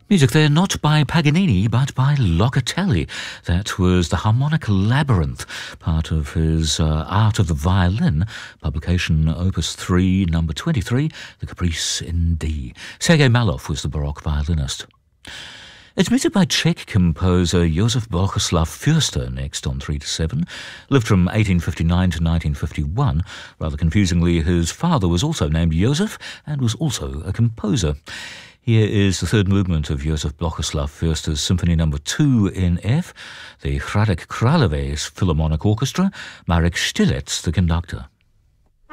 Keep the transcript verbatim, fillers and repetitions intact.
Music there not by Paganini but by Locatelli. That was the Harmonic Labyrinth, part of his uh, Art of the Violin, publication Opus three, number twenty-three, the Caprice in D. Sergei Malov was the Baroque violinist. It's music by Czech composer Josef Bohuslav Fürster, next on three to seven. Lived from eighteen fifty-nine to nineteen fifty-one. Rather confusingly, his father was also named Josef and was also a composer. Here is the third movement of Josef Bohuslav Fürster's Symphony Number two in F, the Hradec Králové Philharmonic Orchestra, Marek Stilets, the conductor.